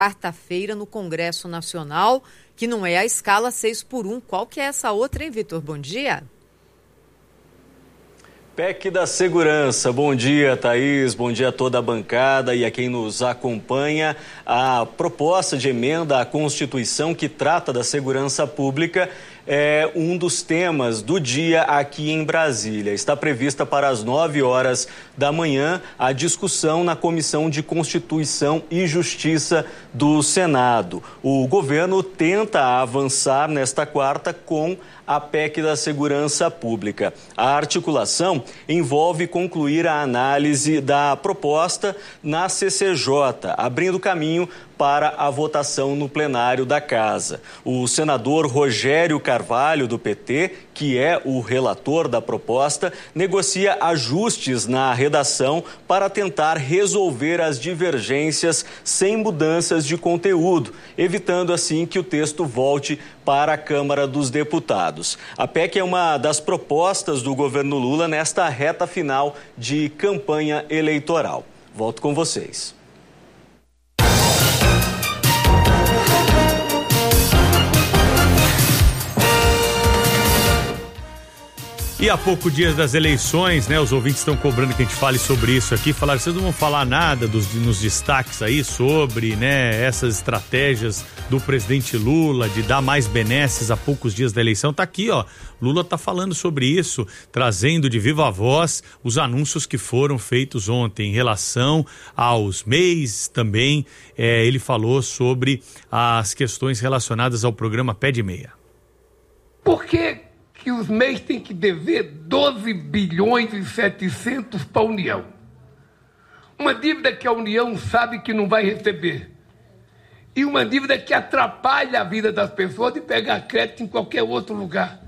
quarta-feira no Congresso Nacional, que não é a escala 6x1. Qual que é essa outra, hein, Vitor? Bom dia. PEC da Segurança. Bom dia, Thaís. Bom dia a toda a bancada e a quem nos acompanha. A proposta de emenda à Constituição que trata da segurança pública é um dos temas do dia aqui em Brasília. Está prevista para as 9 horas da manhã a discussão na Comissão de Constituição e Justiça do Senado. O governo tenta avançar nesta quarta com a PEC da Segurança Pública. A articulação envolve concluir a análise da proposta na CCJ, abrindo caminho para a votação no plenário da Casa. O senador Rogério Carvalho, do PT, que é o relator da proposta, negocia ajustes na redação para tentar resolver as divergências sem mudanças de conteúdo, evitando assim que o texto volte para a Câmara dos Deputados. A PEC é uma das propostas do governo Lula nesta reta final de campanha eleitoral. Volto com vocês. E há poucos dias das eleições, né? Os ouvintes estão cobrando que a gente fale sobre isso aqui. Falaram, vocês não vão falar nada nos destaques aí sobre, né, essas estratégias do presidente Lula de dar mais benesses a poucos dias da eleição. Tá aqui, ó. Lula tá falando sobre isso, trazendo de viva voz os anúncios que foram feitos ontem em relação aos MEIs também. Ele falou sobre as questões relacionadas ao programa Pé de Meia. Por que os MEIs têm que dever 12 bilhões e 700 para a União? Uma dívida que a União sabe que não vai receber. E uma dívida que atrapalha a vida das pessoas de pegar crédito em qualquer outro lugar.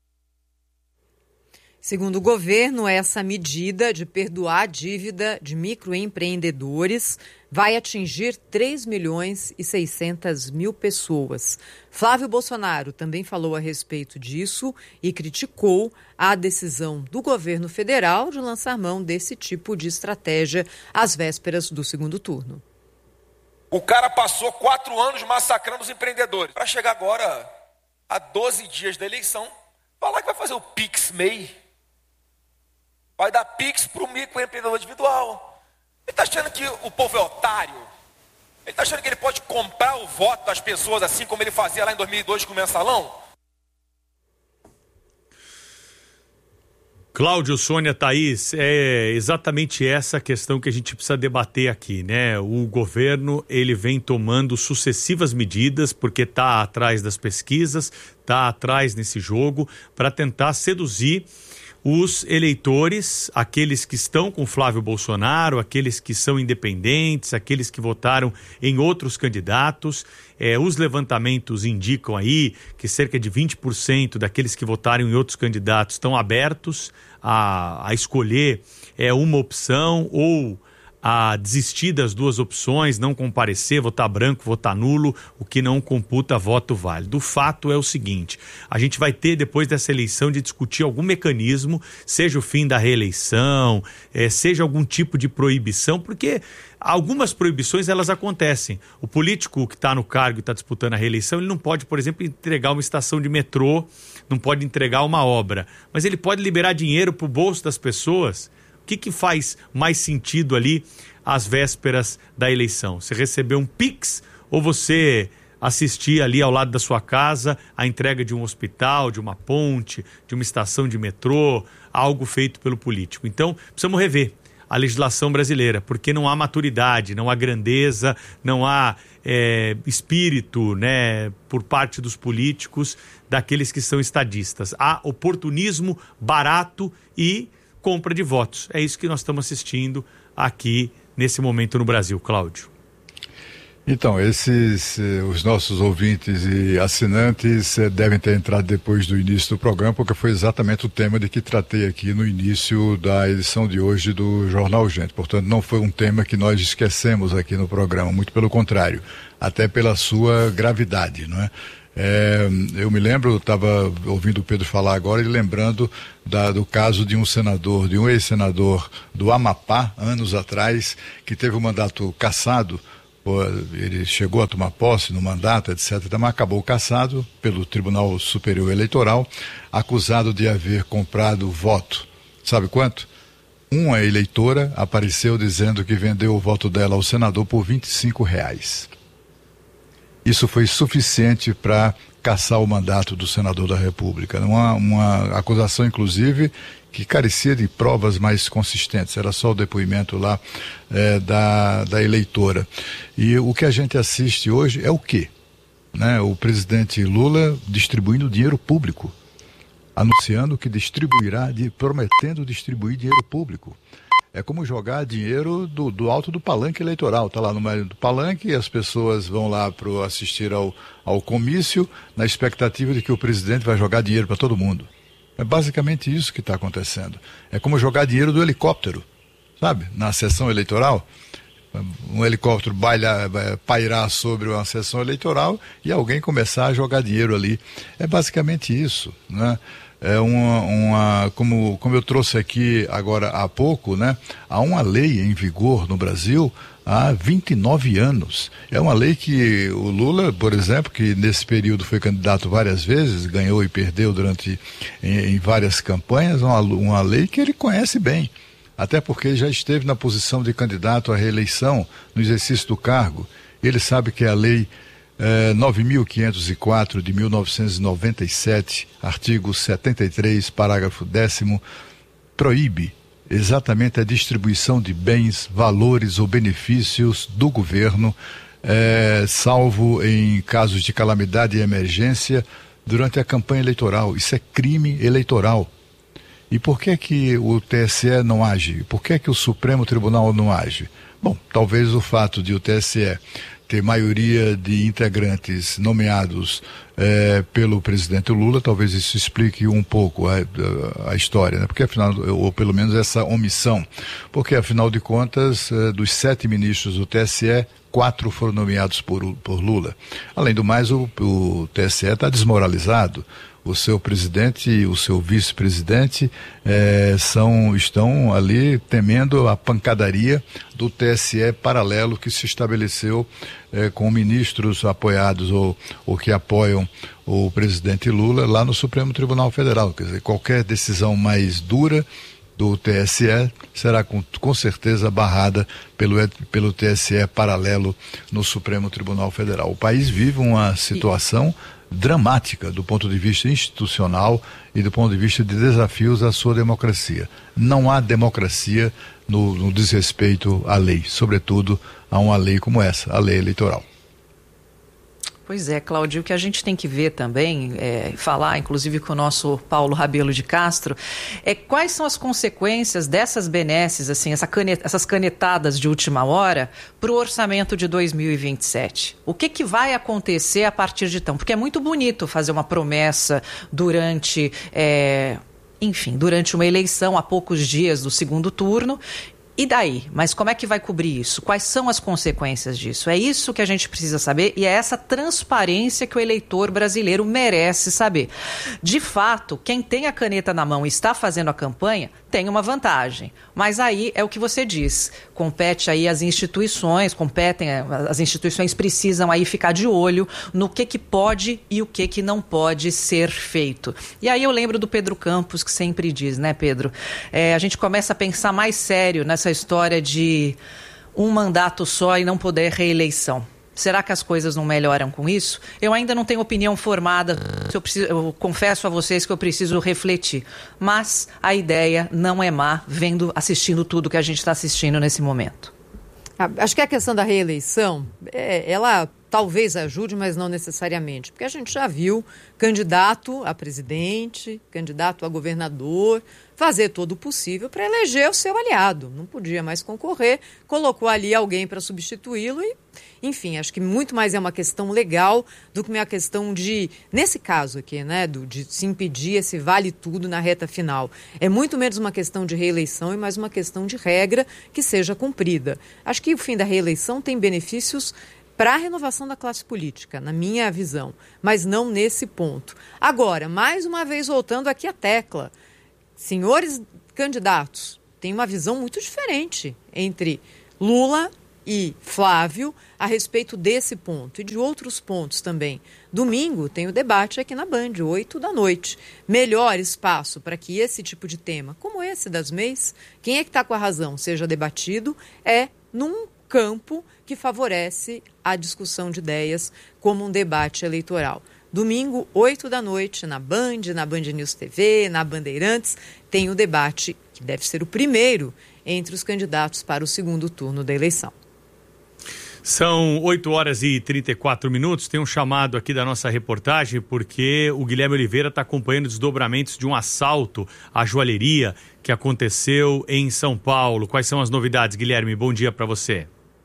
Segundo o governo, essa medida de perdoar a dívida de microempreendedores vai atingir 3.600.000 pessoas. Flávio Bolsonaro também falou a respeito disso e criticou a decisão do governo federal de lançar mão desse tipo de estratégia às vésperas do segundo turno. O cara passou 4 anos massacrando os empreendedores. Para chegar agora, a 12 dias da eleição, falar que vai fazer o Pix MEI. Vai dar Pix para o microempreendedor individual. Ele está achando que o povo é otário? Ele está achando que ele pode comprar o voto das pessoas assim como ele fazia lá em 2002 com o mensalão? Cláudio, Sônia, Thaís, é exatamente essa questão que a gente precisa debater aqui, né? O governo, ele vem tomando sucessivas medidas, porque está atrás das pesquisas, está atrás nesse jogo, para tentar seduzir os eleitores, aqueles que estão com Flávio Bolsonaro, aqueles que são independentes, aqueles que votaram em outros candidatos. Os levantamentos indicam aí que cerca de 20% daqueles que votaram em outros candidatos estão abertos a escolher uma opção ou a desistir das duas opções, não comparecer, votar branco, votar nulo, o que não computa voto válido. O fato é o seguinte, a gente vai ter depois dessa eleição de discutir algum mecanismo, seja o fim da reeleição, seja algum tipo de proibição, porque algumas proibições elas acontecem. O político que está no cargo e está disputando a reeleição, ele não pode, por exemplo, entregar uma estação de metrô, não pode entregar uma obra, mas ele pode liberar dinheiro para o bolso das pessoas. O que faz mais sentido ali às vésperas da eleição? Você receber um Pix ou você assistir ali ao lado da sua casa a entrega de um hospital, de uma ponte, de uma estação de metrô, algo feito pelo político? Então, precisamos rever a legislação brasileira, porque não há maturidade, não há grandeza, não há espírito, né, por parte dos políticos, daqueles que são estadistas. Há oportunismo barato e compra de votos. É isso que nós estamos assistindo aqui nesse momento no Brasil, Cláudio. Então, os nossos ouvintes e assinantes devem ter entrado depois do início do programa, porque foi exatamente o tema de que tratei aqui no início da edição de hoje do Jornal Gente. Portanto, não foi um tema que nós esquecemos aqui no programa, muito pelo contrário, até pela sua gravidade, não é? Eu me lembro, eu estava ouvindo o Pedro falar agora e lembrando do caso de um senador, de um ex-senador do Amapá, anos atrás, que teve o mandato cassado ele chegou a tomar posse no mandato, etc., mas acabou cassado pelo Tribunal Superior Eleitoral, acusado de haver comprado voto. Sabe quanto? Uma eleitora apareceu dizendo que vendeu o voto dela ao senador por R$25. Isso foi suficiente para cassar o mandato do senador da República. Uma acusação, inclusive, que carecia de provas mais consistentes. Era só o depoimento lá da eleitora. E o que a gente assiste hoje é o quê? Né? O presidente Lula distribuindo dinheiro público, anunciando que prometendo distribuir dinheiro público. É como jogar dinheiro do alto do palanque eleitoral. Está lá no meio do palanque e as pessoas vão lá para assistir ao comício na expectativa de que o presidente vai jogar dinheiro para todo mundo. É basicamente isso que está acontecendo. É como jogar dinheiro do helicóptero, sabe? Na sessão eleitoral. Um helicóptero pairar sobre uma sessão eleitoral e alguém começar a jogar dinheiro ali. É basicamente isso, né? É como eu trouxe aqui agora há pouco, né? Há uma lei em vigor no Brasil há 29 anos. É uma lei que o Lula, por exemplo, que nesse período foi candidato várias vezes, ganhou e perdeu em várias campanhas, uma lei que ele conhece bem. Até porque já esteve na posição de candidato à reeleição no exercício do cargo. Ele sabe que a lei 9.504 de 1997, artigo 73, parágrafo 10º, proíbe exatamente a distribuição de bens, valores ou benefícios do governo, salvo em casos de calamidade e emergência durante a campanha eleitoral. Isso é crime eleitoral. E por que o TSE não age? Por que o Supremo Tribunal não age? Bom, talvez o fato de o TSE ter maioria de integrantes nomeados pelo presidente Lula, talvez isso explique um pouco a história, né? Porque afinal, ou pelo menos essa omissão, porque afinal de contas, dos 7 ministros do TSE, 4 foram nomeados por Lula. Além do mais, o TSE está desmoralizado. O seu presidente e o seu vice-presidente estão ali temendo a pancadaria do TSE paralelo que se estabeleceu com ministros apoiados ou que apoiam o presidente Lula lá no Supremo Tribunal Federal. Quer dizer, qualquer decisão mais dura do TSE será com certeza barrada pelo TSE paralelo no Supremo Tribunal Federal. O país vive uma situação dramática do ponto de vista institucional e do ponto de vista de desafios à sua democracia. Não há democracia no desrespeito à lei, sobretudo a uma lei como essa, a lei eleitoral. Pois é, Cláudio, o que a gente tem que ver também, falar inclusive com o nosso Paulo Rabelo de Castro, é quais são as consequências dessas benesses, assim, essas canetadas de última hora para o orçamento de 2027. O que vai acontecer a partir de então? Porque é muito bonito fazer uma promessa durante uma eleição, a poucos dias do segundo turno. E daí? Mas como é que vai cobrir isso? Quais são as consequências disso? É isso que a gente precisa saber e é essa transparência que o eleitor brasileiro merece saber. De fato, quem tem a caneta na mão e está fazendo a campanha tem uma vantagem. Mas aí é o que você diz. Compete aí as instituições, as instituições precisam aí ficar de olho no que pode e o que não pode ser feito. E aí eu lembro do Pedro Campos, que sempre diz, né, Pedro? A gente começa a pensar mais sério nessa história de um mandato só e não poder reeleição. Será que as coisas não melhoram com isso? Eu ainda não tenho opinião formada, eu confesso a vocês que eu preciso refletir. Mas a ideia não é má, assistindo tudo que a gente está assistindo nesse momento. Acho que a questão da reeleição, ela talvez ajude, mas não necessariamente. Porque a gente já viu candidato a presidente, candidato a governador, fazer todo o possível para eleger o seu aliado. Não podia mais concorrer, colocou ali alguém para substituí-lo e, enfim, acho que muito mais é uma questão legal do que uma questão de, nesse caso aqui, né, de se impedir esse vale tudo na reta final. É muito menos uma questão de reeleição e mais uma questão de regra que seja cumprida. Acho que o fim da reeleição tem benefícios para a renovação da classe política, na minha visão, mas não nesse ponto. Agora, mais uma vez voltando aqui à tecla, senhores candidatos, tem uma visão muito diferente entre Lula e Flávio a respeito desse ponto e de outros pontos também. Domingo tem o debate aqui na Band, 20h. Melhor espaço para que esse tipo de tema, como esse das MEIs, quem é que está com a razão, seja debatido, é num campo que favorece a discussão de ideias como um debate eleitoral. Domingo, 20h, na Band News TV, na Bandeirantes, tem o debate, que deve ser o primeiro entre os candidatos para o segundo turno da eleição. São 8h34. Tem um chamado aqui da nossa reportagem, porque o Guilherme Oliveira está acompanhando os desdobramentos de um assalto à joalheria que aconteceu em São Paulo. Quais são as novidades, Guilherme? Bom dia para você.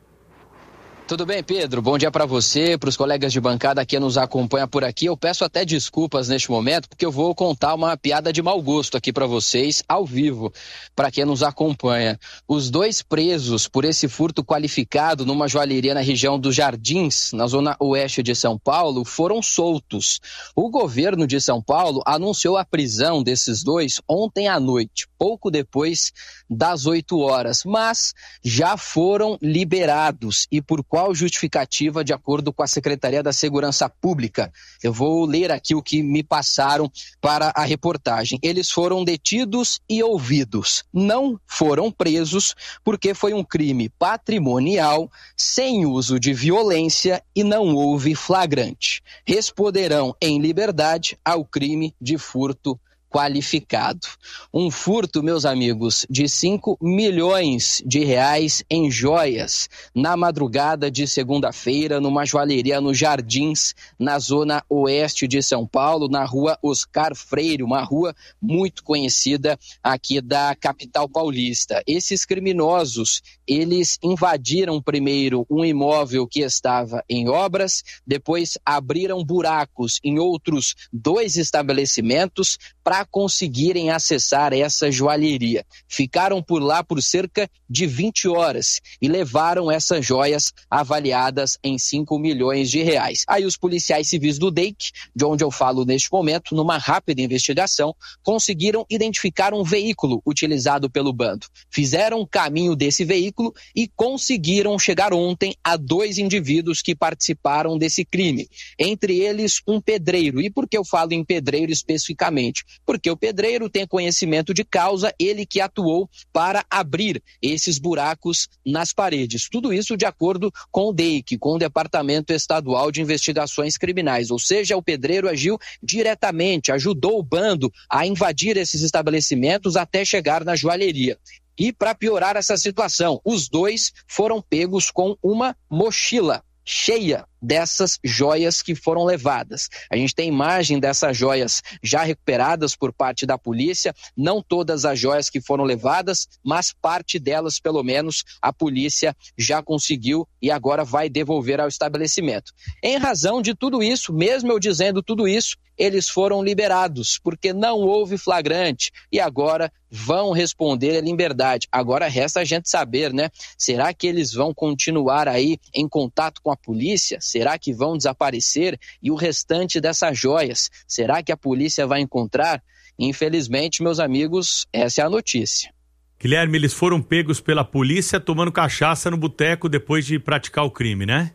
Tudo bem, Pedro? Bom dia para você, para os colegas de bancada que nos acompanham por aqui. Eu peço até desculpas neste momento, porque eu vou contar uma piada de mau gosto aqui para vocês, ao vivo, para quem nos acompanha. Os 2 presos por esse furto qualificado numa joalheria na região dos Jardins, na zona oeste de São Paulo, foram soltos. O governo de São Paulo anunciou a prisão desses 2 ontem à noite, pouco depois das 8h, mas já foram liberados. E por qual justificativa, de acordo com a Secretaria da Segurança Pública? Eu vou ler aqui o que me passaram para a reportagem. Eles foram detidos e ouvidos. Não foram presos porque foi um crime patrimonial, sem uso de violência e não houve flagrante. Responderão em liberdade ao crime de furto qualificado. Um furto, meus amigos, de 5 milhões de reais em joias na madrugada de segunda-feira numa joalheria nos Jardins, na zona oeste de São Paulo, na rua Oscar Freire, uma rua muito conhecida aqui da capital paulista. Esses criminosos, eles invadiram primeiro um imóvel que estava em obras, depois abriram buracos em outros 2 estabelecimentos para conseguirem acessar essa joalheria. Ficaram por lá por cerca de 20 horas e levaram essas joias avaliadas em 5 milhões de reais. Aí os policiais civis do DEIC, de onde eu falo neste momento, numa rápida investigação, conseguiram identificar um veículo utilizado pelo bando. Fizeram o caminho desse veículo e conseguiram chegar ontem a 2 indivíduos que participaram desse crime. Entre eles, um pedreiro. E por que eu falo em pedreiro especificamente? Porque o pedreiro tem conhecimento de causa, ele que atuou para abrir esses buracos nas paredes. Tudo isso de acordo com o DEIC, com o Departamento Estadual de Investigações Criminais. Ou seja, o pedreiro agiu diretamente, ajudou o bando a invadir esses estabelecimentos até chegar na joalheria. E para piorar essa situação, os 2 foram pegos com uma mochila cheia dessas joias que foram levadas. A gente tem imagem dessas joias já recuperadas por parte da polícia, não todas as joias que foram levadas, mas parte delas, pelo menos, a polícia já conseguiu e agora vai devolver ao estabelecimento. Em razão de tudo isso, mesmo eu dizendo tudo isso, eles foram liberados, porque não houve flagrante e agora vão responder em liberdade. Agora resta a gente saber, né? Será que eles vão continuar aí em contato com a polícia? Será que vão desaparecer? E o restante dessas joias, será que a polícia vai encontrar? Infelizmente, meus amigos, essa é a notícia. Guilherme, eles foram pegos pela polícia tomando cachaça no boteco depois de praticar o crime, né?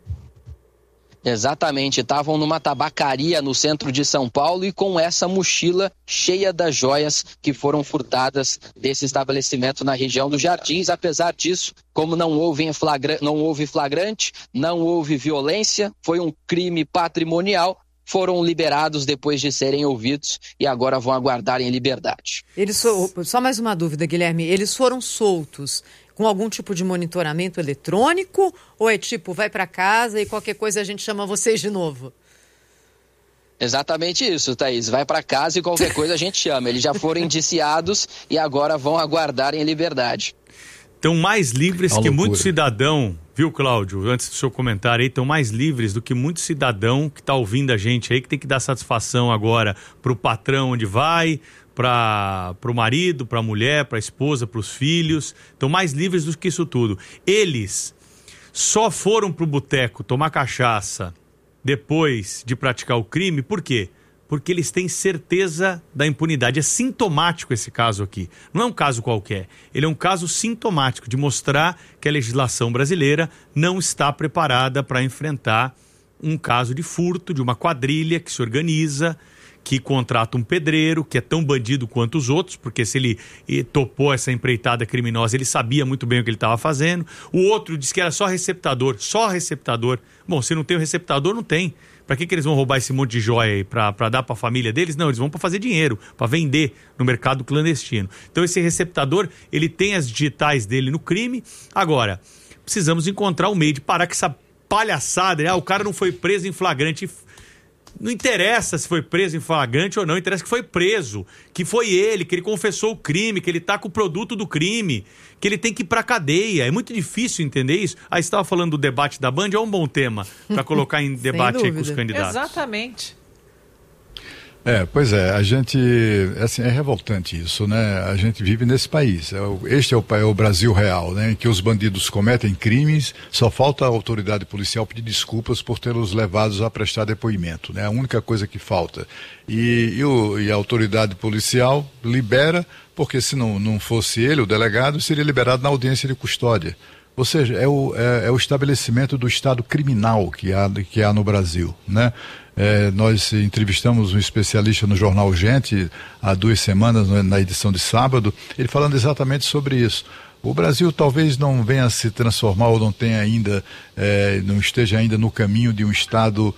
Exatamente, estavam numa tabacaria no centro de São Paulo e com essa mochila cheia das joias que foram furtadas desse estabelecimento na região dos Jardins. Apesar disso, como não houve flagrante, não houve violência, foi um crime patrimonial, foram liberados depois de serem ouvidos e agora vão aguardar em liberdade. Só mais uma dúvida, Guilherme, eles foram soltos com algum tipo de monitoramento eletrônico ou é tipo, vai para casa e qualquer coisa a gente chama vocês de novo? Exatamente isso, Thaís. Vai para casa e qualquer coisa a gente chama. Eles já foram indiciados e agora vão aguardar em liberdade. Estão mais livres que muito cidadão, viu, Cláudio? Antes do seu comentário aí, estão mais livres do que muito cidadão que está ouvindo a gente aí, que tem que dar satisfação agora pro patrão onde vai, pro marido, pra mulher, pra esposa, pros filhos. Estão mais livres do que isso tudo. Eles só foram pro boteco tomar cachaça depois de praticar o crime, por quê? porque eles têm certeza da impunidade. É sintomático esse caso aqui. Não é um caso qualquer. Ele é um caso sintomático de mostrar que a legislação brasileira não está preparada para enfrentar um caso de furto de uma quadrilha que se organiza, que contrata um pedreiro, que é tão bandido quanto os outros, porque se ele topou essa empreitada criminosa, ele sabia muito bem o que ele estava fazendo. O outro disse que era só receptador. Bom, se não tem o receptador, não tem. Para que eles vão roubar esse monte de joia aí? Para dar para a família deles? Não, eles vão para fazer dinheiro, para vender no mercado clandestino. Então esse receptador, ele tem as digitais dele no crime. Agora, precisamos encontrar um meio de parar com essa palhaçada. O cara não foi preso em flagrante. Não interessa se foi preso em flagrante ou não, interessa que foi preso, que foi ele, que ele confessou o crime, que ele tá com o produto do crime, que ele tem que ir pra cadeia. É muito difícil entender isso. Aí você estava falando do debate da Band, é um bom tema para colocar em debate aí com os candidatos. Exatamente. Pois é, a gente, assim, é revoltante isso, né? A gente vive nesse país, este é o Brasil real, né? Em que os bandidos cometem crimes, só falta a autoridade policial pedir desculpas por tê-los levados a prestar depoimento, né? A única coisa que falta. E a autoridade policial libera, porque se não fosse ele, o delegado, seria liberado na audiência de custódia. Ou seja, é o estabelecimento do Estado criminal que há no Brasil, né? Nós entrevistamos um especialista no jornal Gente há 2 semanas, na edição de sábado, ele falando exatamente sobre isso. O Brasil talvez não venha a se transformar ou não tenha ainda, não esteja ainda no caminho de um Estado,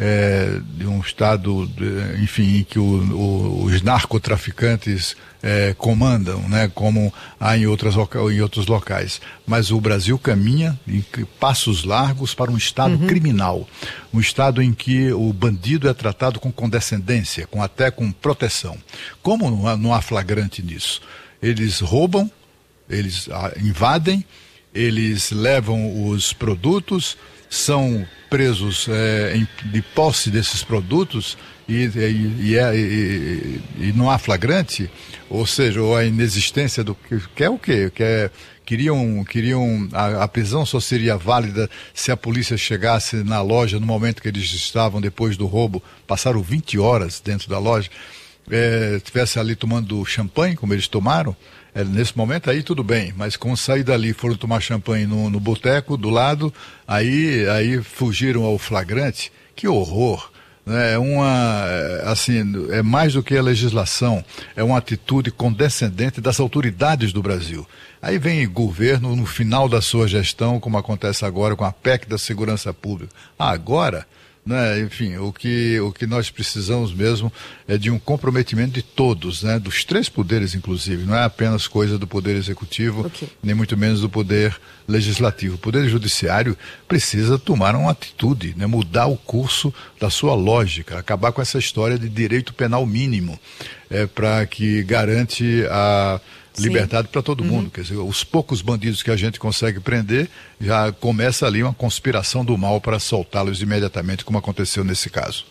enfim, em que os narcotraficantes comandam, né, como há em outros locais. Mas o Brasil caminha em passos largos para um Estado criminal, um Estado em que o bandido é tratado com condescendência, até com proteção. Como não há flagrante nisso? Eles roubam, eles invadem, eles levam os produtos, são presos de posse desses produtos e não há flagrante, ou seja, ou a inexistência do que é o quê? Queriam a prisão só seria válida se a polícia chegasse na loja no momento que eles estavam depois do roubo, passaram 20 horas dentro da loja, estivesse ali tomando champanhe, como eles tomaram. Nesse momento aí tudo bem, mas quando sair dali foram tomar champanhe no boteco do lado, aí fugiram ao flagrante. Que horror! É mais do que a legislação, é uma atitude condescendente das autoridades do Brasil. Aí vem o governo no final da sua gestão, como acontece agora com a PEC da segurança pública. Agora, né, enfim, o que nós precisamos mesmo é de um comprometimento de todos, né, dos 3 poderes inclusive, não é apenas coisa do Poder Executivo, nem muito menos do Poder Legislativo. O Poder Judiciário precisa tomar uma atitude, né, mudar o curso da sua lógica, acabar com essa história de direito penal mínimo, para que garante a liberdade para todo mundo. Quer dizer, os poucos bandidos que a gente consegue prender, já começa ali uma conspiração do mal para soltá-los imediatamente, como aconteceu nesse caso.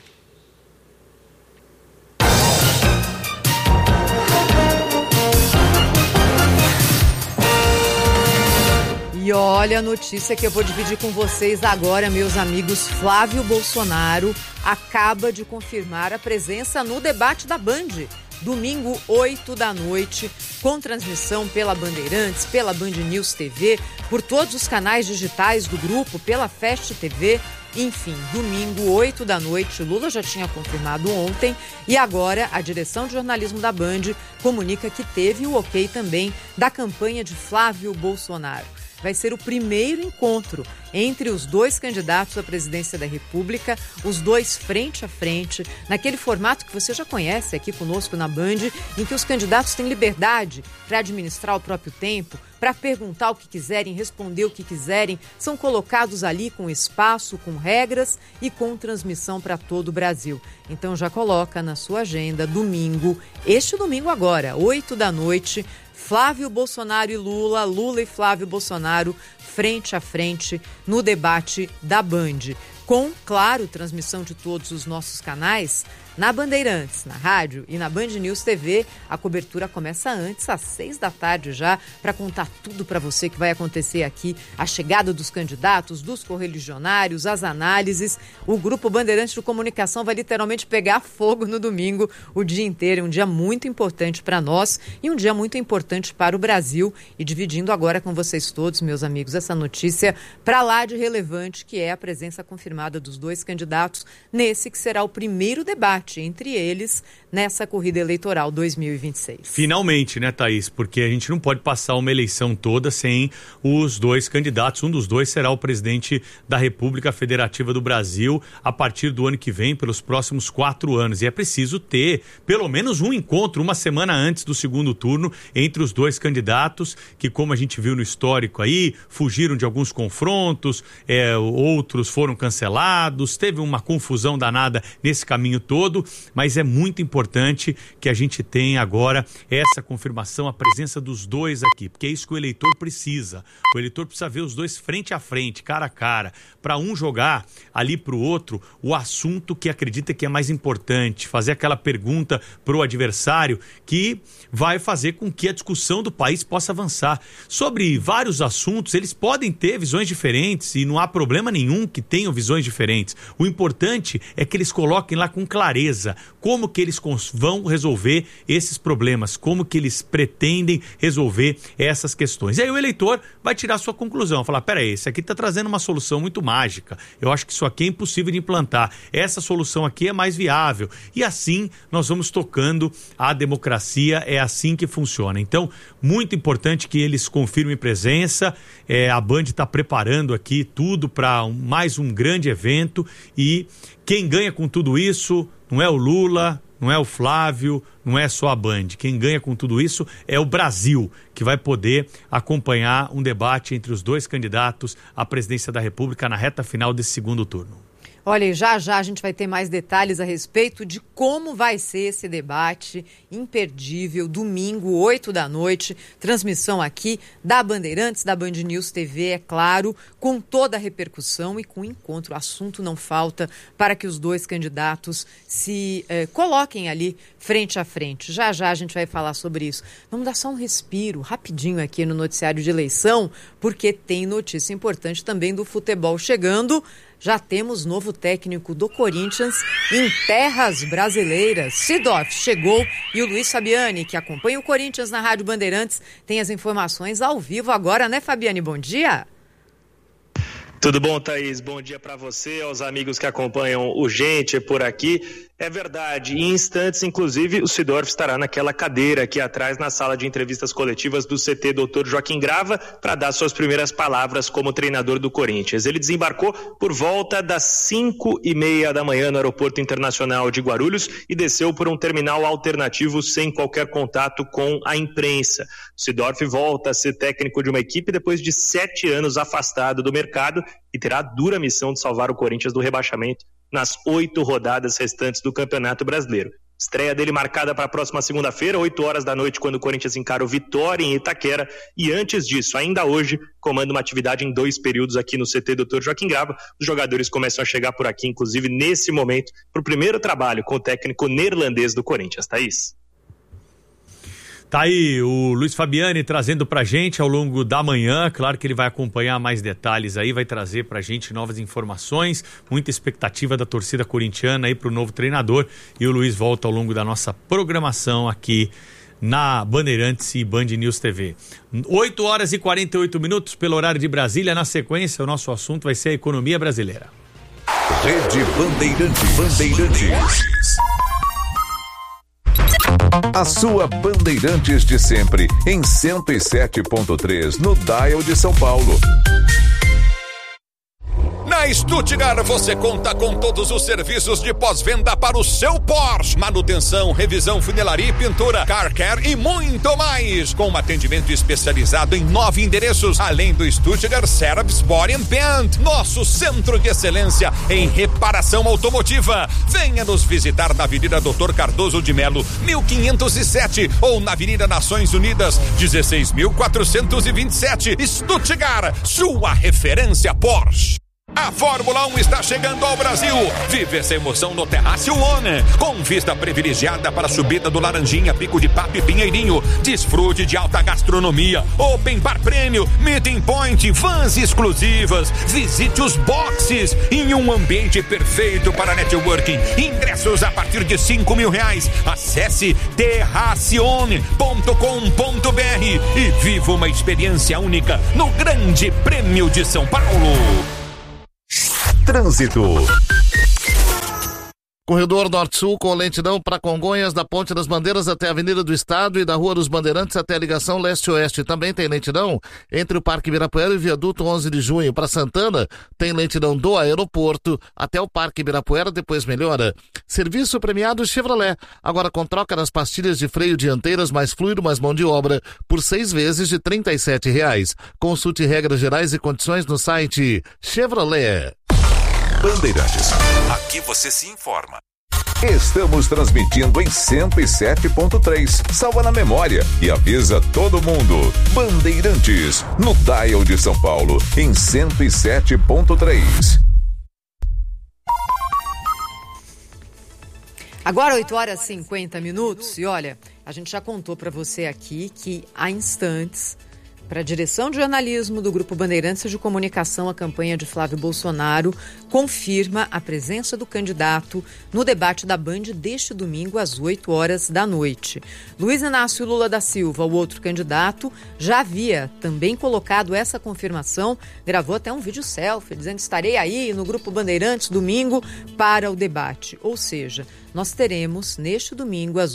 E olha a notícia que eu vou dividir com vocês agora, meus amigos. Flávio Bolsonaro acaba de confirmar a presença no debate da Band. Domingo, 8 da noite, com transmissão pela Bandeirantes, pela Band News TV, por todos os canais digitais do grupo, pela Fast TV. Enfim, domingo, 8 da noite, Lula já tinha confirmado ontem e agora a direção de jornalismo da Band comunica que teve o ok também da campanha de Flávio Bolsonaro. Vai ser o primeiro encontro entre os 2 candidatos à presidência da República, os 2 frente a frente, naquele formato que você já conhece aqui conosco na Band, em que os candidatos têm liberdade para administrar o próprio tempo, para perguntar o que quiserem, responder o que quiserem, são colocados ali com espaço, com regras e com transmissão para todo o Brasil. Então já coloca na sua agenda, domingo, este domingo agora, 8 da noite, Flávio Bolsonaro e Lula, Lula e Flávio Bolsonaro, frente a frente, no debate da Band. com, claro, transmissão de todos os nossos canais. Na Bandeirantes, na rádio e na Band News TV, a cobertura começa antes, às 6 da tarde já, para contar tudo para você que vai acontecer aqui, a chegada dos candidatos, dos correligionários, as análises. O Grupo Bandeirantes de Comunicação vai literalmente pegar fogo no domingo, o dia inteiro, um dia muito importante para nós e um dia muito importante para o Brasil. E dividindo agora com vocês todos, meus amigos, essa notícia para lá de relevante, que é a presença confirmada dos 2 candidatos nesse que será o primeiro debate entre eles nessa corrida eleitoral 2026. Finalmente, né, Thaís? Porque a gente não pode passar uma eleição toda sem os 2 candidatos. Um dos 2 será o presidente da República Federativa do Brasil a partir do ano que vem, pelos próximos 4 anos. E é preciso ter pelo menos um encontro, uma semana antes do segundo turno, entre os 2 candidatos, que, como a gente viu no histórico aí, fugiram de alguns confrontos, outros foram cancelados, teve uma confusão danada nesse caminho todo. Mas é muito importante que a gente tenha agora essa confirmação, a presença dos 2 aqui, porque é isso que o eleitor precisa. O eleitor precisa ver os 2 frente a frente, cara a cara, para um jogar ali para o outro o assunto que acredita que é mais importante, fazer aquela pergunta para o adversário que vai fazer com que a discussão do país possa avançar. Sobre vários assuntos, eles podem ter visões diferentes e não há problema nenhum que tenham visões diferentes. O importante é que eles coloquem lá com clareza como que eles vão resolver esses problemas, como que eles pretendem resolver essas questões. E aí o eleitor vai tirar sua conclusão, falar, peraí, esse aqui está trazendo uma solução muito mágica, eu acho que isso aqui é impossível de implantar, essa solução aqui é mais viável. E assim nós vamos tocando a democracia, é assim que funciona. Então, muito importante que eles confirmem presença, a Band está preparando aqui tudo para mais um grande evento e quem ganha com tudo isso não é o Lula, não é o Flávio, não é só a Band. Quem ganha com tudo isso é o Brasil, que vai poder acompanhar um debate entre os 2 candidatos à presidência da República na reta final desse segundo turno. Olha, já a gente vai ter mais detalhes a respeito de como vai ser esse debate imperdível, domingo, 8 da noite, transmissão aqui da Bandeirantes, da Band News TV, é claro, com toda a repercussão e com encontro. O assunto não falta para que os 2 candidatos se coloquem ali frente a frente. Já a gente vai falar sobre isso. Vamos dar só um respiro rapidinho aqui no noticiário de eleição, porque tem notícia importante também do futebol chegando. Já temos novo técnico do Corinthians em terras brasileiras. Seedorf chegou e o Luiz Fabiani, que acompanha o Corinthians na Rádio Bandeirantes, tem as informações ao vivo agora, né, Fabiani? Bom dia. Tudo bom, Thaís? Bom dia para você, aos amigos que acompanham o Gente por aqui. É verdade, em instantes, inclusive, o Seedorf estará naquela cadeira aqui atrás, na sala de entrevistas coletivas do CT Dr. Joaquim Grava, para dar suas primeiras palavras como treinador do Corinthians. Ele desembarcou por volta das 5:30 da manhã no Aeroporto Internacional de Guarulhos e desceu por um terminal alternativo sem qualquer contato com a imprensa. O Seedorf volta a ser técnico de uma equipe depois de 7 anos afastado do mercado e terá a dura missão de salvar o Corinthians do rebaixamento nas 8 rodadas restantes do Campeonato Brasileiro. Estreia dele marcada para a próxima segunda-feira, 8 horas da noite, quando o Corinthians encara o Vitória em Itaquera. E antes disso, ainda hoje, comanda uma atividade em 2 períodos aqui no CT Dr. Joaquim Grava. Os jogadores começam a chegar por aqui, inclusive nesse momento, para o primeiro trabalho com o técnico neerlandês do Corinthians. Thaís. Tá aí o Luiz Fabiani trazendo pra gente ao longo da manhã, claro que ele vai acompanhar mais detalhes aí, vai trazer pra gente novas informações, muita expectativa da torcida corintiana aí pro novo treinador, e o Luiz volta ao longo da nossa programação aqui na Bandeirantes e Band News TV. 8 horas e 48 minutos pelo horário de Brasília. Na sequência, o nosso assunto vai ser a economia brasileira. Rede Bandeirantes. A sua Bandeirantes de sempre, em 107.3, no dial de São Paulo. Na Stuttgart você conta com todos os serviços de pós-venda para o seu Porsche. Manutenção, revisão, funilaria e pintura, car care e muito mais. Com um atendimento especializado em 9 endereços, além do Stuttgart Service Body and Paint, nosso centro de excelência em reparação automotiva. Venha nos visitar na Avenida Dr. Cardoso de Melo, 1507, ou na Avenida Nações Unidas, 16.427, Stuttgart, sua referência Porsche. A Fórmula 1 está chegando ao Brasil. Vive essa emoção no Terrácio One, com vista privilegiada para a subida do Laranjinha, Pico de Papo e Pinheirinho. Desfrute de alta gastronomia, open bar prêmio, meeting point, vans exclusivas. Visite os boxes em um ambiente perfeito para networking. Ingressos a partir de R$5.000. Acesse terracione.com.br e viva uma experiência única no Grande Prêmio de São Paulo. Trânsito. Corredor Norte-Sul com lentidão para Congonhas, da Ponte das Bandeiras até a Avenida do Estado e da Rua dos Bandeirantes até a ligação leste-oeste. Também tem lentidão entre o Parque Ibirapuera e o Viaduto 11 de Junho. Para Santana, tem lentidão do aeroporto até o Parque Ibirapuera, depois melhora. Serviço premiado Chevrolet, agora com troca nas pastilhas de freio dianteiras, mais fluido, mais mão de obra, por 6 vezes de R$37. Consulte regras gerais e condições no site Chevrolet. Bandeirantes. Aqui você se informa. Estamos transmitindo em 107.3. Salva na memória e avisa todo mundo. Bandeirantes, no dial de São Paulo, em 107.3. Agora 8h50 e olha, a gente já contou para você aqui que há instantes, para a direção de jornalismo do Grupo Bandeirantes de Comunicação, a campanha de Flávio Bolsonaro confirma a presença do candidato no debate da Band deste domingo às 8h. Luiz Inácio Lula da Silva, o outro candidato, já havia também colocado essa confirmação, gravou até um vídeo selfie dizendo: estarei aí no Grupo Bandeirantes domingo para o debate. Ou seja, nós teremos neste domingo às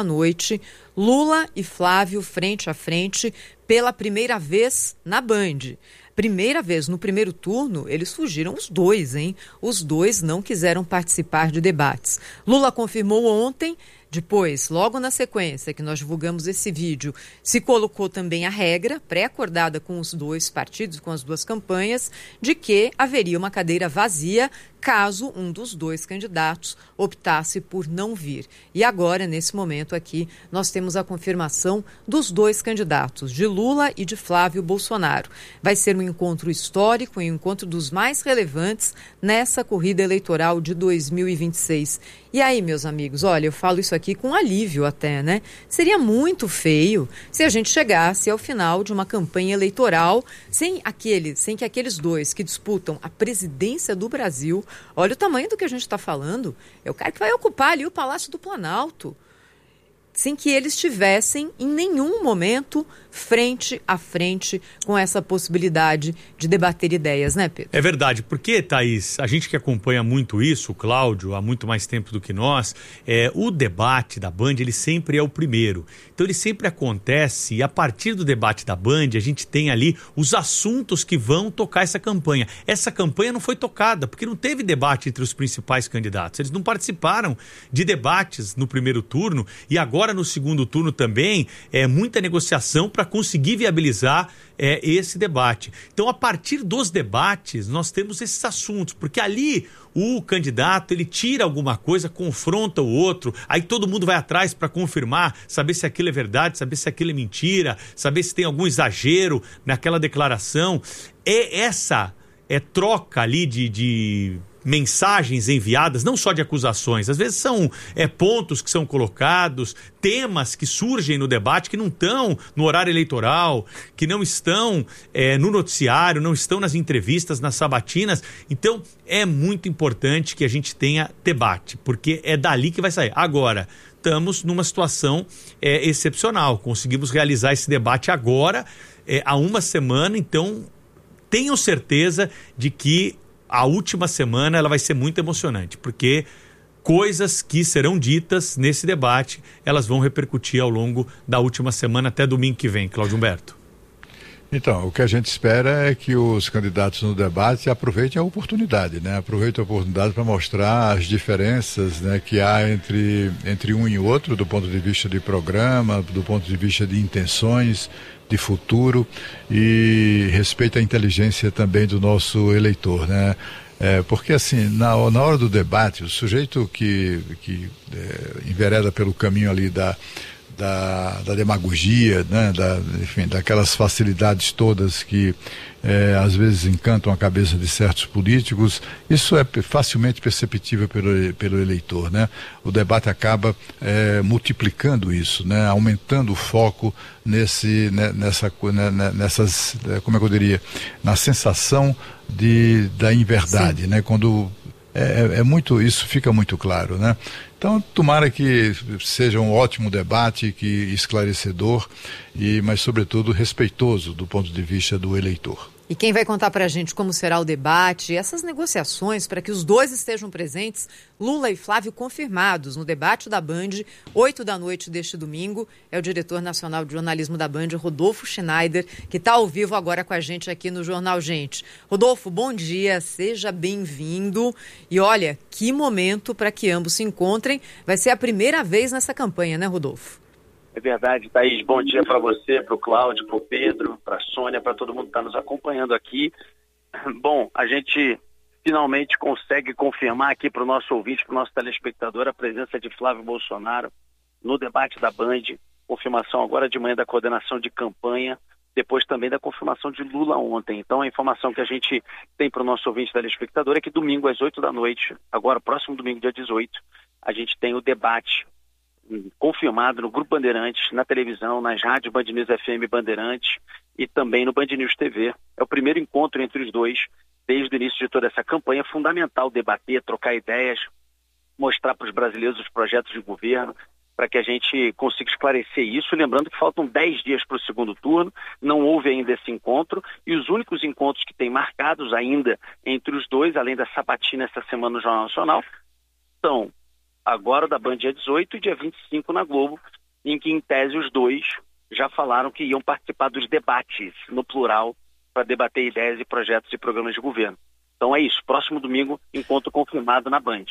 8h Lula e Flávio frente a frente pela primeira vez na Band. Primeira vez, no primeiro turno, eles fugiram os dois, hein? Os dois não quiseram participar de debates. Lula confirmou ontem, depois, logo na sequência que nós divulgamos esse vídeo, se colocou também a regra, pré-acordada com os dois partidos, com as duas campanhas, de que haveria uma cadeira vazia caso um dos dois candidatos optasse por não vir. E agora, nesse momento aqui, nós temos a confirmação dos dois candidatos, de Lula e de Flávio Bolsonaro. Vai ser um encontro histórico, um encontro dos mais relevantes nessa corrida eleitoral de 2026. E aí, meus amigos, olha, eu falo isso aqui com alívio até, né? Seria muito feio se a gente chegasse ao final de uma campanha eleitoral sem que aqueles dois que disputam a presidência do Brasil, olha o tamanho do que a gente está falando, é o cara que vai ocupar ali o Palácio do Planalto, sem que eles estivessem em nenhum momento frente a frente com essa possibilidade de debater ideias, né, Pedro? É verdade, porque, Thaís, a gente que acompanha muito isso, o Cláudio, há muito mais tempo do que nós, o debate da Band, ele sempre é o primeiro. Então ele sempre acontece e a partir do debate da Band, a gente tem ali os assuntos que vão tocar essa campanha. Essa campanha não foi tocada, porque não teve debate entre os principais candidatos. Eles não participaram de debates no primeiro turno e agora no segundo turno também muita negociação para conseguir viabilizar esse debate. Então, a partir dos debates, nós temos esses assuntos, porque ali o candidato, ele tira alguma coisa, confronta o outro, aí todo mundo vai atrás para confirmar, saber se aquilo é verdade, saber se aquilo é mentira, saber se tem algum exagero naquela declaração. Essa troca ali de mensagens enviadas, não só de acusações, às vezes são pontos que são colocados, temas que surgem no debate que não estão no horário eleitoral, que não estão no noticiário, não estão nas entrevistas, nas sabatinas. Então é muito importante que a gente tenha debate, porque é dali que vai sair. Agora, estamos numa situação excepcional, conseguimos realizar esse debate agora, há uma semana, então tenham certeza de que a última semana ela vai ser muito emocionante, porque coisas que serão ditas nesse debate, elas vão repercutir ao longo da última semana até domingo que vem, Cláudio Humberto. Então, o que a gente espera é que os candidatos no debate aproveitem a oportunidade, né? Aproveitem a oportunidade para mostrar as diferenças, né, que há entre um e outro, do ponto de vista de programa, do ponto de vista de intenções, de futuro e respeito à inteligência também do nosso eleitor, né? Porque assim, na hora do debate, o sujeito que envereda pelo caminho ali da da demagogia, né, enfim, daquelas facilidades todas que às vezes encantam a cabeça de certos políticos. Isso é facilmente perceptível pelo eleitor, né? O debate acaba multiplicando isso, né? Aumentando o foco nessas, como é que eu diria, na sensação da inverdade, né? Quando isso fica muito claro, né? Então, tomara que seja um ótimo debate, que esclarecedor, mas, sobretudo, respeitoso do ponto de vista do eleitor. E quem vai contar para a gente como será o debate e essas negociações para que os dois estejam presentes, Lula e Flávio confirmados no debate da Band, 20h deste domingo, é o diretor nacional de jornalismo da Band, Rodolfo Schneider, que está ao vivo agora com a gente aqui no Jornal Gente. Rodolfo, bom dia, seja bem-vindo. E olha, que momento para que ambos se encontrem. Vai ser a primeira vez nessa campanha, né, Rodolfo? É verdade, Thaís. Bom dia para você, para o Cláudio, para o Pedro, para a Sônia, para todo mundo que está nos acompanhando aqui. Bom, a gente finalmente consegue confirmar aqui para o nosso ouvinte, para o nosso telespectador, a presença de Flávio Bolsonaro no debate da Band. Confirmação agora de manhã da coordenação de campanha, depois também da confirmação de Lula ontem. Então, a informação que a gente tem para o nosso ouvinte telespectador é que domingo às 20h, agora próximo domingo, dia 18, a gente tem o debate confirmado no Grupo Bandeirantes, na televisão, nas rádios Band News FM Bandeirantes e também no Band News TV. É o primeiro encontro entre os dois desde o início de toda essa campanha. É fundamental debater, trocar ideias, mostrar para os brasileiros os projetos de governo, para que a gente consiga esclarecer isso. Lembrando que faltam 10 dias para o segundo turno, não houve ainda esse encontro, e os únicos encontros que tem marcados ainda entre os dois, além da sabatina essa semana no Jornal Nacional, são agora da Band dia 18 e dia 25 na Globo, em que, em tese, os dois já falaram que iam participar dos debates, no plural, para debater ideias e projetos e programas de governo. Então é isso, próximo domingo, encontro confirmado na Band.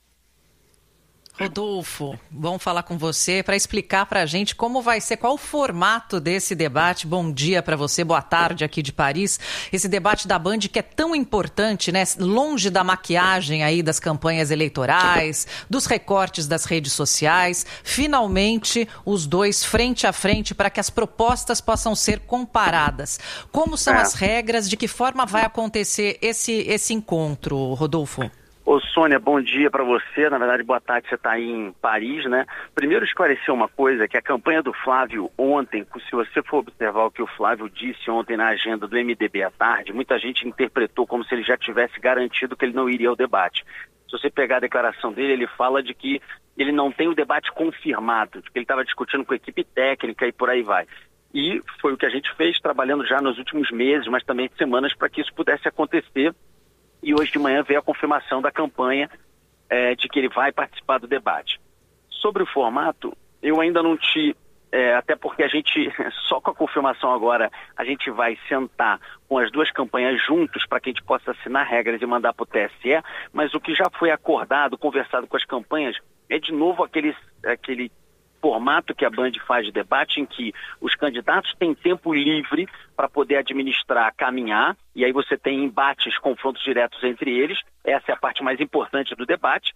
Rodolfo, vamos falar com você para explicar para a gente como vai ser, qual o formato desse debate. Bom dia para você, boa tarde aqui de Paris. Esse debate da Band que é tão importante, né? Longe da maquiagem aí das campanhas eleitorais, dos recortes das redes sociais. Finalmente, os dois frente a frente para que as propostas possam ser comparadas. Como são as regras? De que forma vai acontecer esse encontro, Rodolfo? Ô Sônia, bom dia para você. Na verdade, boa tarde, você está aí em Paris, né? Primeiro esclarecer uma coisa, que a campanha do Flávio ontem, se você for observar o que o Flávio disse ontem na agenda do MDB à tarde, muita gente interpretou como se ele já tivesse garantido que ele não iria ao debate. Se você pegar a declaração dele, ele fala de que ele não tem o debate confirmado, de que ele estava discutindo com a equipe técnica e por aí vai. E foi o que a gente fez, trabalhando já nos últimos meses, mas também semanas, para que isso pudesse acontecer. E hoje de manhã veio a confirmação da campanha de que ele vai participar do debate. Sobre o formato, eu ainda não até porque a gente, só com a confirmação agora, a gente vai sentar com as duas campanhas juntos para que a gente possa assinar regras e mandar para o TSE, mas o que já foi acordado, conversado com as campanhas, é de novo aquele formato que a Band faz de debate, em que os candidatos têm tempo livre para poder administrar, caminhar, e aí você tem embates, confrontos diretos entre eles. Essa é a parte mais importante do debate,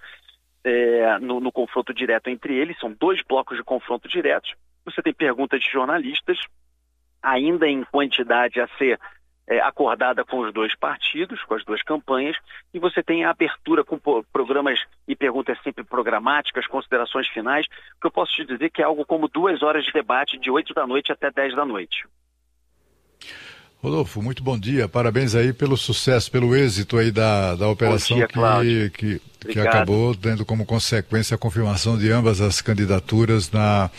no confronto direto entre eles. São 2 blocos de confronto diretos. Você tem perguntas de jornalistas, ainda em quantidade a ser acordada com os 2 partidos, com as 2 campanhas, e você tem a abertura com programas e perguntas sempre programáticas, considerações finais, que eu posso te dizer que é algo como 2 horas de debate, de 20h até 10h. Rodolfo, muito bom dia, parabéns aí pelo sucesso, pelo êxito aí da operação que acabou tendo como consequência a confirmação de ambas as candidaturas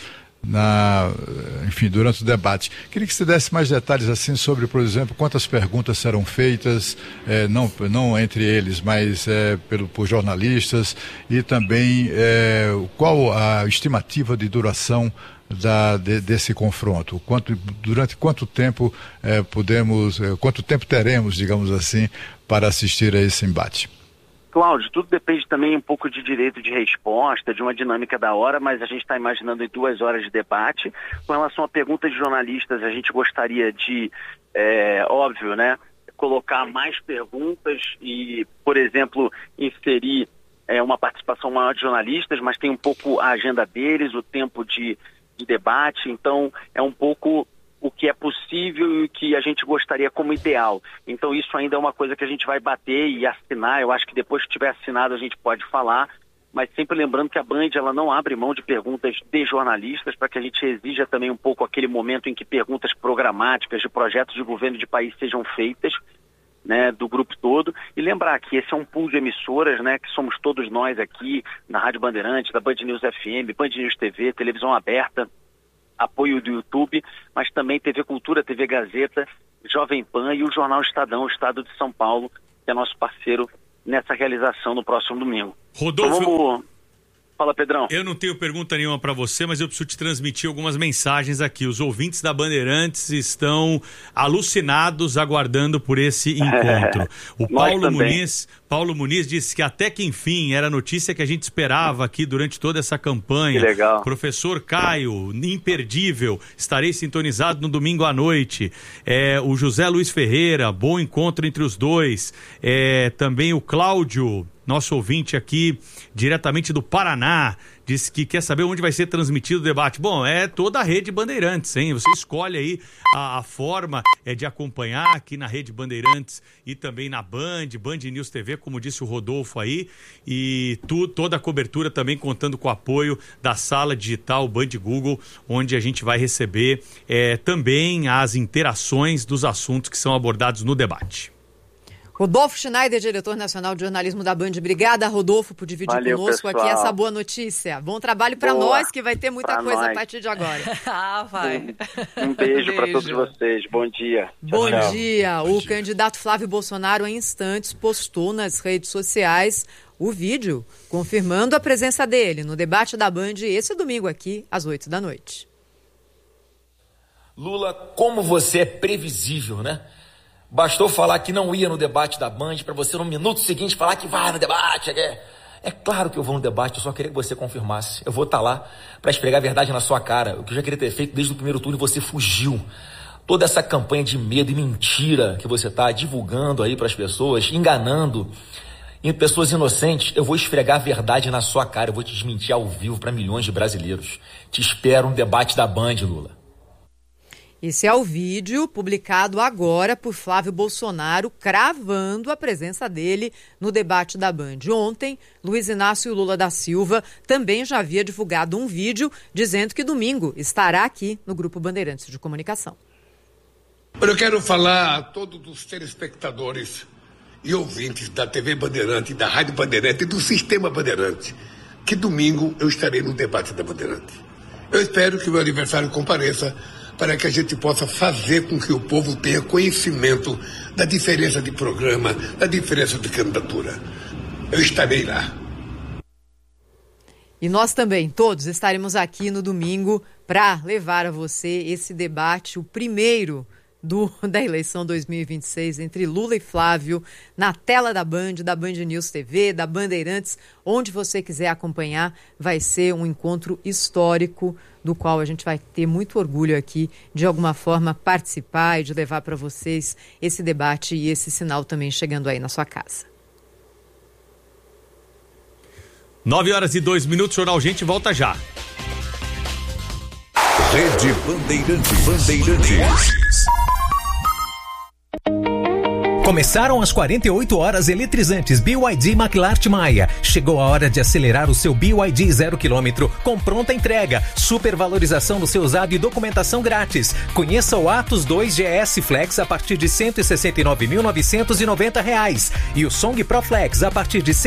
enfim, durante o debate. Queria que você desse mais detalhes assim sobre, por exemplo, quantas perguntas serão feitas, não entre eles, mas por jornalistas, e também qual a estimativa de duração desse confronto? Durante quanto tempo quanto tempo teremos, digamos assim, para assistir a esse embate? Cláudio, tudo depende também um pouco de direito de resposta, de uma dinâmica da hora, mas a gente está imaginando em 2 horas de debate. Com relação a perguntas de jornalistas, a gente gostaria de, óbvio, né, colocar mais perguntas e, por exemplo, inserir uma participação maior de jornalistas, mas tem um pouco a agenda deles, o tempo de de debate, então é um pouco o que é possível e o que a gente gostaria como ideal. Então isso ainda é uma coisa que a gente vai bater e assinar. Eu acho que depois que tiver assinado a gente pode falar, mas sempre lembrando que a Band ela não abre mão de perguntas de jornalistas, para que a gente exija também um pouco aquele momento em que perguntas programáticas de projetos de governo de país sejam feitas, né, do grupo todo, e lembrar que esse é um pool de emissoras, né, que somos todos nós aqui na Rádio Bandeirantes, da Band News FM, Band News TV, televisão aberta, apoio do YouTube, mas também TV Cultura, TV Gazeta, Jovem Pan e o Jornal Estadão, o Estado de São Paulo, que é nosso parceiro nessa realização no próximo domingo. Rodolfo, então vamos... Fala, Pedrão. Eu não tenho pergunta nenhuma para você, mas eu preciso te transmitir algumas mensagens aqui. Os ouvintes da Bandeirantes estão alucinados aguardando por esse encontro. O Paulo Muniz disse que até que enfim era a notícia que a gente esperava aqui durante toda essa campanha. Que legal. Professor Caio, imperdível, estarei sintonizado no domingo à noite. O José Luiz Ferreira, bom encontro entre os dois. Também o Cláudio, nosso ouvinte aqui, diretamente do Paraná, disse que quer saber onde vai ser transmitido o debate. Bom, é toda a rede Bandeirantes, hein? Você escolhe aí a forma de acompanhar aqui na rede Bandeirantes e também na Band News TV, como disse o Rodolfo aí, e toda a cobertura também contando com o apoio da sala digital Band Google, onde a gente vai receber também as interações dos assuntos que são abordados no debate. Rodolfo Schneider, diretor nacional de jornalismo da Band. Obrigada, Rodolfo, por dividir conosco pessoal. Aqui essa boa notícia. Bom trabalho para nós, que vai ter muita coisa a partir de agora. Vai. Um beijo para todos vocês. Bom dia. Bom dia. O candidato Flávio Bolsonaro, em instantes, postou nas redes sociais o vídeo confirmando a presença dele no debate da Band esse domingo aqui, às 8 da noite. Lula, como você é previsível, né? Bastou falar que não ia no debate da Band para você no minuto seguinte falar que vai no debate. É claro que eu vou no debate, eu só queria que você confirmasse. Eu vou estar lá para esfregar a verdade na sua cara. O que eu já queria ter feito desde o primeiro turno e você fugiu. Toda essa campanha de medo e mentira que você está divulgando aí para as pessoas, enganando pessoas inocentes, eu vou esfregar a verdade na sua cara. Eu vou te desmentir ao vivo para milhões de brasileiros. Te espero no debate da Band, Lula. Esse é o vídeo publicado agora por Flávio Bolsonaro, cravando a presença dele no debate da Band. Ontem, Luiz Inácio Lula da Silva também já havia divulgado um vídeo dizendo que domingo estará aqui no Grupo Bandeirantes de Comunicação. Eu quero falar a todos os telespectadores e ouvintes da TV Bandeirante, da Rádio Bandeirante e do Sistema Bandeirante, que domingo eu estarei no debate da Bandeirante. Eu espero que o meu aniversário compareça para que a gente possa fazer com que o povo tenha conhecimento da diferença de programa, da diferença de candidatura. Eu estarei lá. E nós também, todos, estaremos aqui no domingo para levar a você esse debate, o primeiro da eleição 2026 entre Lula e Flávio, na tela da Band News TV, da Bandeirantes, onde você quiser acompanhar. Vai ser um encontro histórico do qual a gente vai ter muito orgulho aqui de alguma forma participar e de levar para vocês esse debate e esse sinal também chegando aí na sua casa. 9h02, Jornal Gente volta já. Rede Bandeirantes. Começaram as 48 horas eletrizantes BYD McLart Maia. Chegou a hora de acelerar o seu BYD 0 km com pronta entrega, supervalorização do seu usado e documentação grátis. Conheça o Atos 2 GS Flex a partir de R$ 169.990 e o Song Pro Flex a partir de R$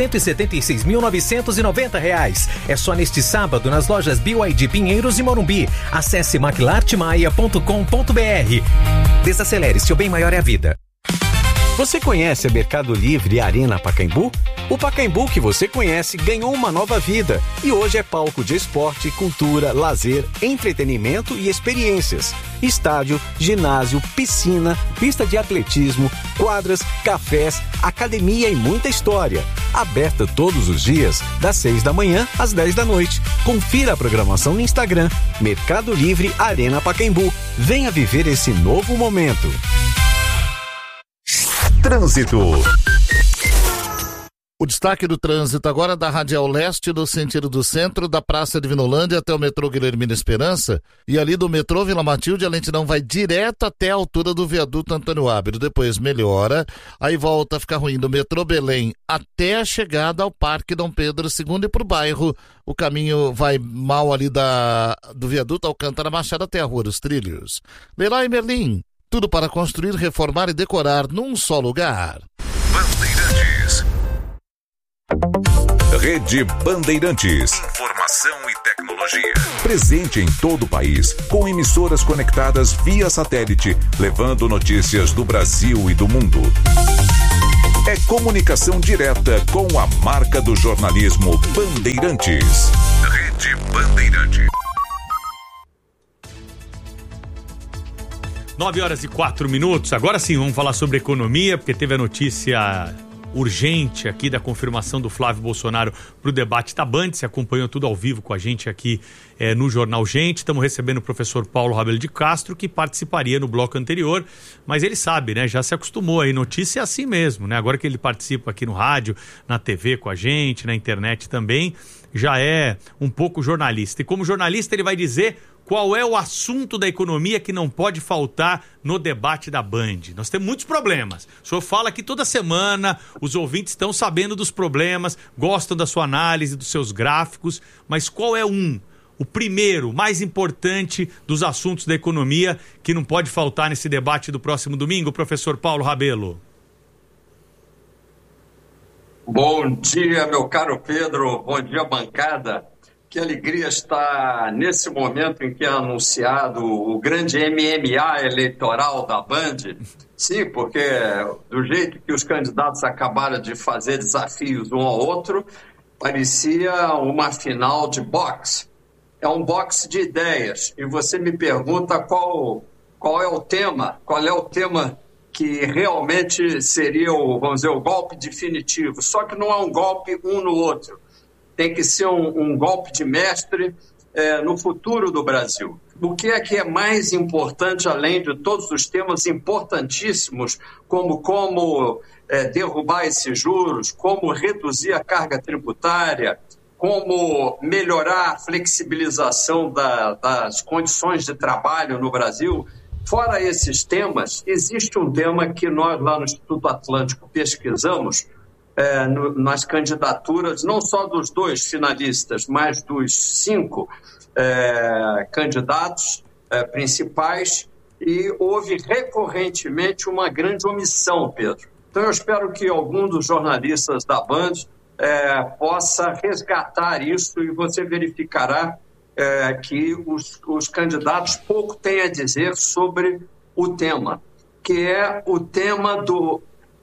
176.990. É só neste sábado nas lojas BYD Pinheiros e Morumbi. Acesse maclartmaia.com.br. Desacelere, seu bem maior é a vida. Você conhece a Mercado Livre e a Arena Pacaembu? O Pacaembu que você conhece ganhou uma nova vida e hoje é palco de esporte, cultura, lazer, entretenimento e experiências. Estádio, ginásio, piscina, pista de atletismo, quadras, cafés, academia e muita história. Aberta todos os dias, das 6 da manhã às 10 da noite. Confira a programação no Instagram, Mercado Livre Arena Pacaembu. Venha viver esse novo momento. Trânsito. O destaque do trânsito agora da Radial Leste, no sentido do centro, da Praça de Vinolândia até o metrô Guilhermina Esperança, e ali do metrô Vila Matilde a lentidão vai direto até a altura do viaduto Antônio Ábido, depois melhora, aí volta a ficar ruim do metrô Belém até a chegada ao Parque Dom Pedro II e pro bairro, o caminho vai mal ali do viaduto Alcântara Machado até a Rua dos Trilhos. Leroy Merlin, tudo para construir, reformar e decorar num só lugar. Bandeirantes. Rede Bandeirantes. Informação e tecnologia. Presente em todo o país, com emissoras conectadas via satélite, levando notícias do Brasil e do mundo. É comunicação direta com a marca do jornalismo Bandeirantes. Rede Bandeirantes. 9h04. Agora sim, vamos falar sobre economia, porque teve a notícia urgente aqui da confirmação do Flávio Bolsonaro para o debate da Band. Você acompanhou tudo ao vivo com a gente aqui no Jornal Gente. Estamos recebendo o professor Paulo Rabelo de Castro, que participaria no bloco anterior, mas ele sabe, né? Já se acostumou aí. Notícia é assim mesmo, né? Agora que ele participa aqui no rádio, na TV com a gente, na internet também, já é um pouco jornalista. E como jornalista ele vai dizer qual é o assunto da economia que não pode faltar no debate da Band. Nós temos muitos problemas. O senhor fala aqui toda semana, os ouvintes estão sabendo dos problemas, gostam da sua análise, dos seus gráficos, mas qual é o primeiro, mais importante dos assuntos da economia que não pode faltar nesse debate do próximo domingo, professor Paulo Rabelo? Bom dia, meu caro Pedro. Bom dia, bancada. Que alegria estar nesse momento em que é anunciado o grande MMA eleitoral da Band. Sim, porque do jeito que os candidatos acabaram de fazer desafios um ao outro, parecia uma final de boxe. É um boxe de ideias. E você me pergunta qual é o tema que realmente seria vamos dizer, o golpe definitivo. Só que não é um golpe um no outro. Tem que ser um golpe de mestre no futuro do Brasil. O que é mais importante, além de todos os temas importantíssimos, como derrubar esses juros, como reduzir a carga tributária, como melhorar a flexibilização das condições de trabalho no Brasil. Fora esses temas, existe um tema que nós lá no Instituto Atlântico pesquisamos, nas candidaturas, não só dos 2 finalistas, mas dos 5 candidatos principais, e houve recorrentemente uma grande omissão, Pedro. Então eu espero que algum dos jornalistas da Band possa resgatar isso, e você verificará que os candidatos pouco têm a dizer sobre o tema, que é o tema do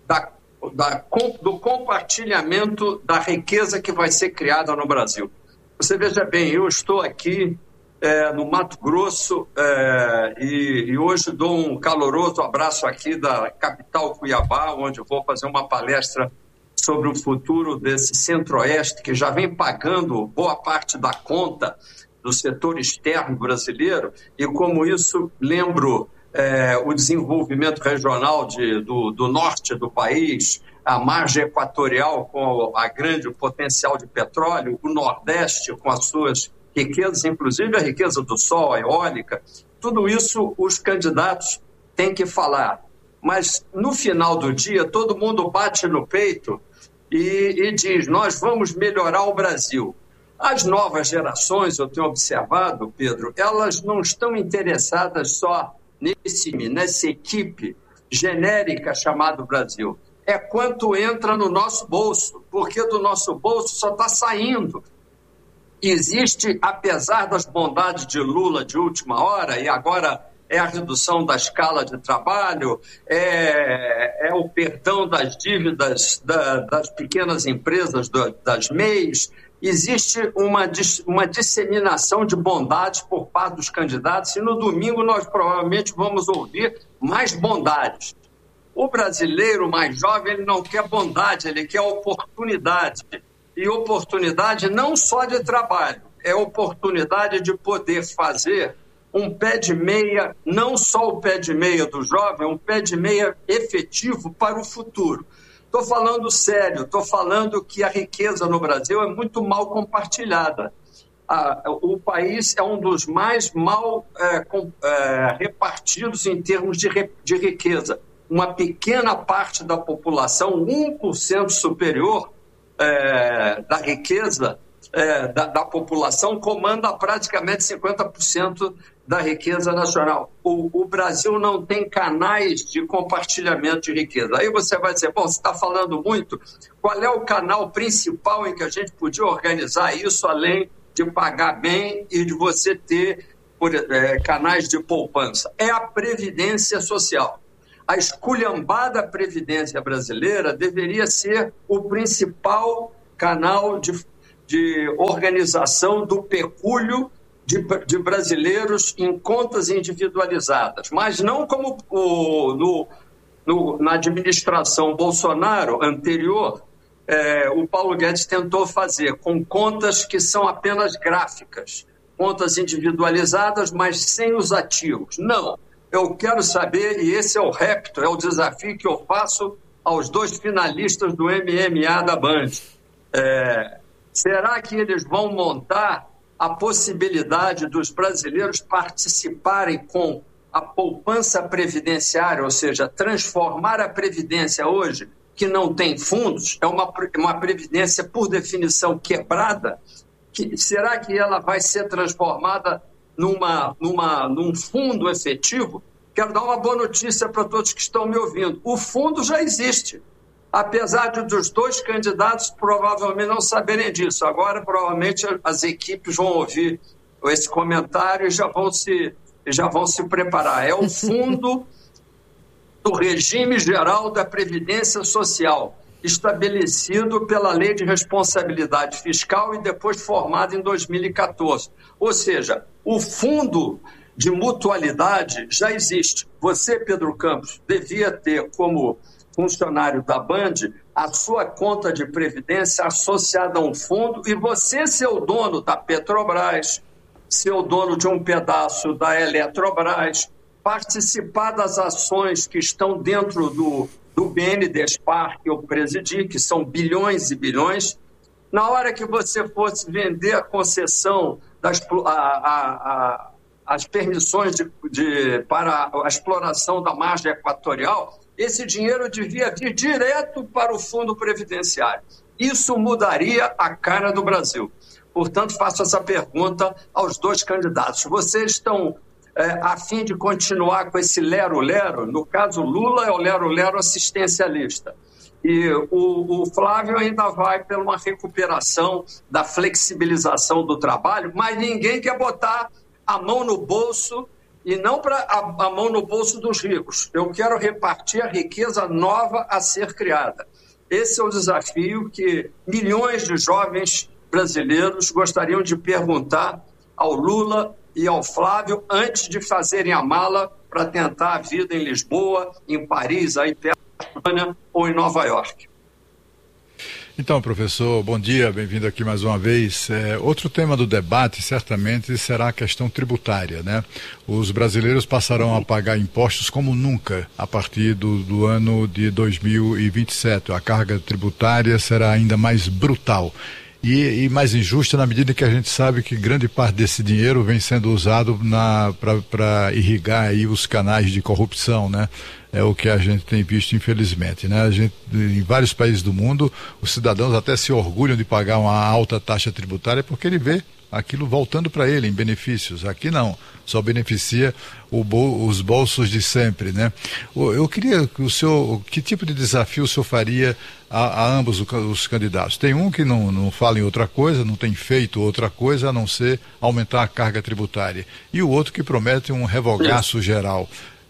compartilhamento da riqueza que vai ser criada no Brasil. Você veja bem, eu estou aqui no Mato Grosso e hoje dou um caloroso abraço aqui da capital Cuiabá, onde vou fazer uma palestra sobre o futuro desse centro-oeste que já vem pagando boa parte da conta do setor externo brasileiro, e como isso lembro o desenvolvimento regional do norte do país, a margem equatorial com a grande potencial de petróleo, o nordeste com as suas riquezas, inclusive a riqueza do sol, a eólica, tudo isso os candidatos têm que falar. Mas no final do dia todo mundo bate no peito e diz, nós vamos melhorar o Brasil. As novas gerações, eu tenho observado, Pedro, elas não estão interessadas só nessa equipe genérica chamada Brasil. É quanto entra no nosso bolso, porque do nosso bolso só está saindo. Existe, apesar das bondades de Lula de última hora, e agora é a redução da escala de trabalho, é o perdão das dívidas das pequenas empresas, das MEIs, existe uma disseminação de bondades por parte dos candidatos, e no domingo nós provavelmente vamos ouvir mais bondades. O brasileiro mais jovem, ele não quer bondade, ele quer oportunidade. E oportunidade não só de trabalho, é oportunidade de poder fazer um pé de meia, não só o pé de meia do jovem, um pé de meia efetivo para o futuro. Estou falando sério, estou falando que a riqueza no Brasil é muito mal compartilhada. O país é um dos mais mal repartidos em termos de riqueza. Uma pequena parte da população, 1% superior da riqueza da população, comanda praticamente 50% da riqueza nacional. O Brasil não tem canais de compartilhamento de riqueza. Aí você vai dizer, bom, você está falando muito, qual é o canal principal em que a gente podia organizar isso, além de pagar bem e de você ter canais de poupança? É a Previdência Social. A esculhambada Previdência brasileira deveria ser o principal canal de organização do pecúlio de brasileiros em contas individualizadas, mas não como na administração Bolsonaro anterior, o Paulo Guedes tentou fazer, com contas que são apenas gráficas, contas individualizadas, mas sem os ativos. Não, eu quero saber, e esse é o repto, é o desafio que eu faço aos 2 finalistas do MMA da Band. Será que eles vão montar a possibilidade dos brasileiros participarem com a poupança previdenciária, ou seja, transformar a Previdência hoje, que não tem fundos, é uma Previdência, por definição, quebrada? Será que ela vai ser transformada num fundo efetivo? Quero dar uma boa notícia para todos que estão me ouvindo. O fundo já existe. Apesar dos 2 candidatos provavelmente não saberem disso. Agora, provavelmente, as equipes vão ouvir esse comentário e já vão se preparar. É o Fundo do Regime Geral da Previdência Social, estabelecido pela Lei de Responsabilidade Fiscal e depois formado em 2014. Ou seja, o Fundo de Mutualidade já existe. Você, Pedro Campos, devia ter como funcionário da Band, a sua conta de previdência associada a um fundo, e você ser o dono da Petrobras, ser o dono de um pedaço da Eletrobras, participar das ações que estão dentro do BNDESPAR, que eu presidi, que são bilhões e bilhões. Na hora que você fosse vender a concessão, as permissões para a exploração da margem equatorial, esse dinheiro devia vir direto para o Fundo Previdenciário. Isso mudaria a cara do Brasil. Portanto, faço essa pergunta aos 2 candidatos. Vocês estão a fim de continuar com esse lero-lero? No caso, Lula é o lero-lero assistencialista. E o Flávio ainda vai por uma recuperação da flexibilização do trabalho, mas ninguém quer botar a mão no bolso, e não para a mão no bolso dos ricos. Eu quero repartir a riqueza nova a ser criada. Esse é o desafio que milhões de jovens brasileiros gostariam de perguntar ao Lula e ao Flávio antes de fazerem a mala para tentar a vida em Lisboa, em Paris, aí perto da Espanha ou em Nova York. Então, professor, bom dia, bem-vindo aqui mais uma vez. Outro tema do debate, certamente, será a questão tributária, né? Os brasileiros passarão a pagar impostos como nunca a partir do ano de 2027. A carga tributária será ainda mais brutal e mais injusta na medida que a gente sabe que grande parte desse dinheiro vem sendo usado para irrigar aí os canais de corrupção, né? É o que a gente tem visto, infelizmente, né? Em vários países do mundo, os cidadãos até se orgulham de pagar uma alta taxa tributária porque ele vê aquilo voltando para ele em benefícios. Aqui não, só beneficia os bolsos de sempre, né? Eu queria que que tipo de desafio o senhor faria a ambos os candidatos? Tem um que não fala em outra coisa, não tem feito outra coisa a não ser aumentar a carga tributária, e o outro que promete um revogaço geral.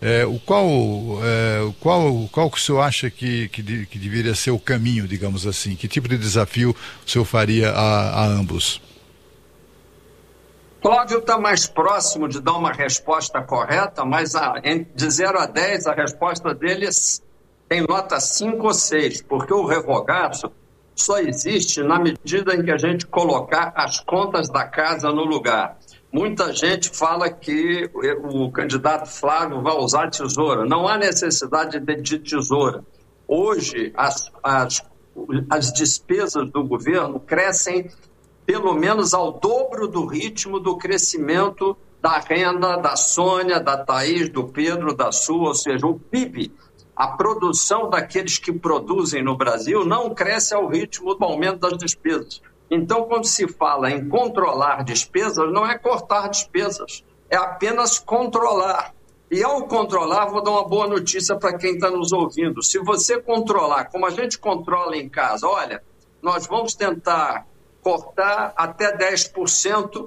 Qual que o senhor acha que deveria ser o caminho, digamos assim? Que tipo de desafio o senhor faria a ambos? Cláudio está mais próximo de dar uma resposta correta, mas de 0 a 10 a resposta dele tem nota 5 ou 6, porque o revogaço só existe na medida em que a gente colocar as contas da casa no lugar. Muita gente fala que o candidato Flávio vai usar tesoura. Não há necessidade de tesoura. Hoje, as despesas do governo crescem pelo menos ao dobro do ritmo do crescimento da renda da Sônia, da Thaís, do Pedro, da Su, ou seja, o PIB, a produção daqueles que produzem no Brasil, não cresce ao ritmo do aumento das despesas. Então, quando se fala em controlar despesas, não é cortar despesas, é apenas controlar. E ao controlar, vou dar uma boa notícia para quem está nos ouvindo. Se você controlar, como a gente controla em casa, olha, nós vamos tentar cortar até 10%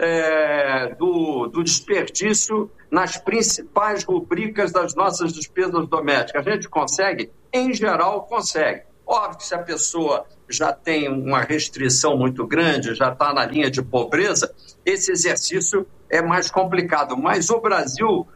do desperdício nas principais rubricas das nossas despesas domésticas. A gente consegue? Em geral, consegue. Óbvio que se a pessoa já tem uma restrição muito grande, já está na linha de pobreza, esse exercício é mais complicado. Mas o Brasil,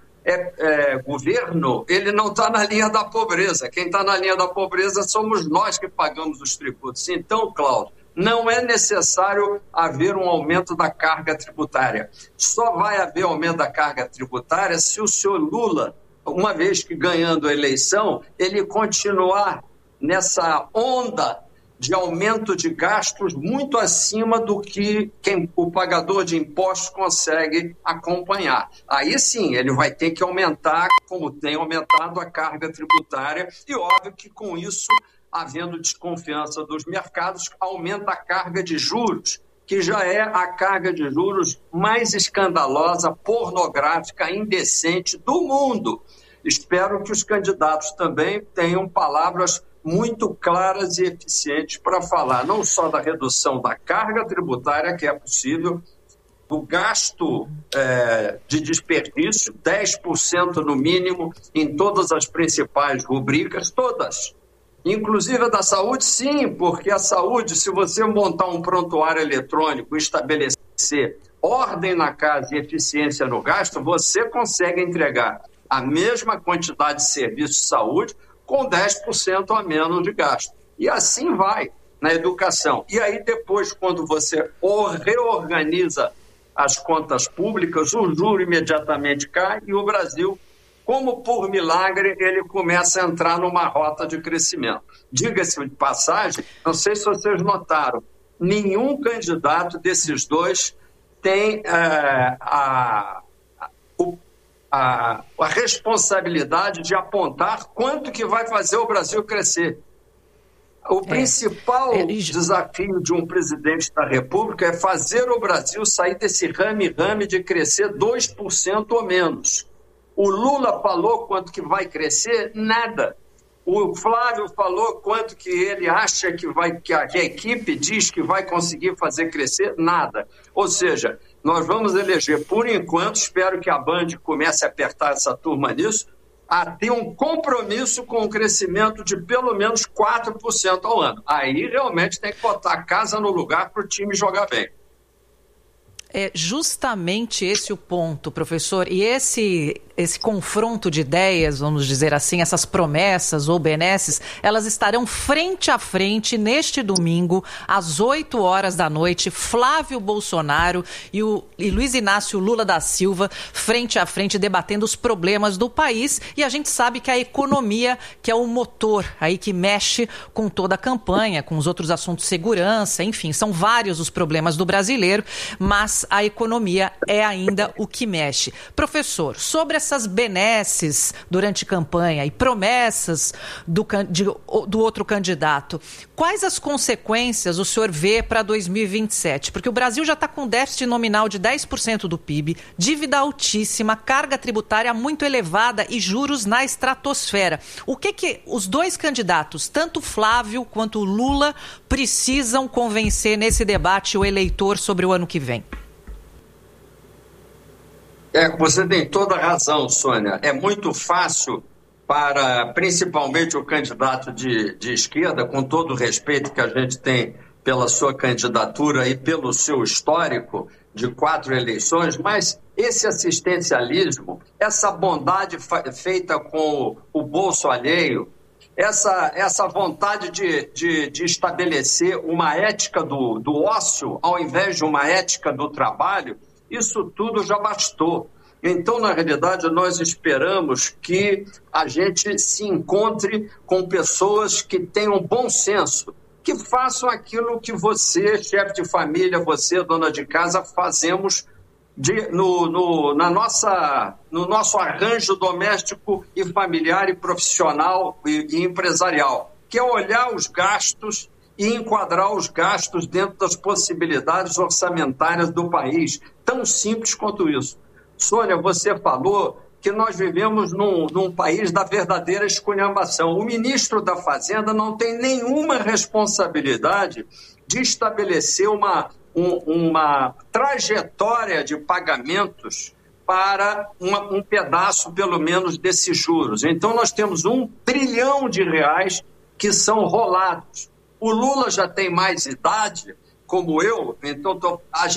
governo, ele não está na linha da pobreza. Quem está na linha da pobreza somos nós que pagamos os tributos. Então, Cláudio, não é necessário haver um aumento da carga tributária. Só vai haver aumento da carga tributária se o senhor Lula, uma vez que ganhando a eleição, ele continuar nessa onda de aumento de gastos muito acima do que o pagador de impostos consegue acompanhar. Aí sim, ele vai ter que aumentar, como tem aumentado, a carga tributária, e óbvio que com isso, havendo desconfiança dos mercados, aumenta a carga de juros, que já é a carga de juros mais escandalosa, pornográfica, indecente do mundo. Espero que os candidatos também tenham palavras muito claras e eficientes para falar não só da redução da carga tributária, que é possível, do gasto de desperdício, 10% no mínimo, em todas as principais rubricas, todas. Inclusive a da saúde, sim, porque a saúde, se você montar um prontuário eletrônico e estabelecer ordem na casa e eficiência no gasto, você consegue entregar a mesma quantidade de serviços de saúde com 10% a menos de gasto. E assim vai na educação. E aí depois, quando você reorganiza as contas públicas, o juro imediatamente cai e o Brasil, como por milagre, ele começa a entrar numa rota de crescimento. Diga-se de passagem, não sei se vocês notaram, nenhum candidato desses dois tem a responsabilidade de apontar quanto que vai fazer o Brasil crescer. O principal desafio de um presidente da República é fazer o Brasil sair desse rame-rame de crescer 2% ou menos. O Lula falou quanto que vai crescer? Nada. O Flávio falou quanto que ele acha que a equipe diz que vai conseguir fazer crescer? Nada. Ou seja, nós vamos eleger, por enquanto, espero que a Band comece a apertar essa turma nisso, a ter um compromisso com o crescimento de pelo menos 4% ao ano. Aí realmente tem que botar a casa no lugar para o time jogar bem. É justamente esse o ponto, professor. E esse confronto de ideias, vamos dizer assim, essas promessas ou benesses, elas estarão frente a frente neste domingo, às 8 horas da noite, Flávio Bolsonaro e Luiz Inácio Lula da Silva, frente a frente, debatendo os problemas do país. E a gente sabe que a economia, que é o motor aí que mexe com toda a campanha, com os outros assuntos, segurança, enfim, são vários os problemas do brasileiro, mas a economia é ainda o que mexe. Professor, sobre essas benesses durante campanha e promessas do outro candidato, quais as consequências o senhor vê para 2027? Porque o Brasil já está com déficit nominal de 10% do PIB, dívida altíssima, carga tributária muito elevada e juros na estratosfera. O que os dois candidatos, tanto Flávio quanto Lula, precisam convencer nesse debate o eleitor sobre o ano que vem? Você tem toda a razão, Sônia. É muito fácil para, principalmente, o candidato de esquerda, com todo o respeito que a gente tem pela sua candidatura e pelo seu histórico de 4 eleições, mas esse assistencialismo, essa bondade feita com o bolso alheio, essa vontade de estabelecer uma ética do ócio ao invés de uma ética do trabalho, isso tudo já bastou. Então, na realidade, nós esperamos que a gente se encontre com pessoas que tenham bom senso, que façam aquilo que você, chefe de família, você, dona de casa, fazemos no nosso arranjo doméstico e familiar e profissional e empresarial, que é olhar os gastos e enquadrar os gastos dentro das possibilidades orçamentárias do país, tão simples quanto isso. Sônia, você falou que nós vivemos num país da verdadeira esculhambação. O ministro da Fazenda não tem nenhuma responsabilidade de estabelecer uma trajetória de pagamentos para um pedaço, pelo menos, desses juros. Então, nós temos R$1 trilhão que são rolados. O Lula já tem mais idade, como eu, então